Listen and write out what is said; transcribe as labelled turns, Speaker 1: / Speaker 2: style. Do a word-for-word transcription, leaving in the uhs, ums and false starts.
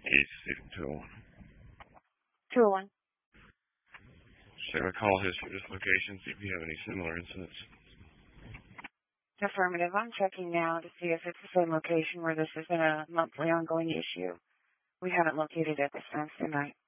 Speaker 1: eight two oh one.
Speaker 2: two oh one.
Speaker 1: Share a call history of this location, see if you have any similar incidents.
Speaker 2: Affirmative. I'm checking now to see if it's the same location where this has been a monthly ongoing issue. We haven't located it this time tonight.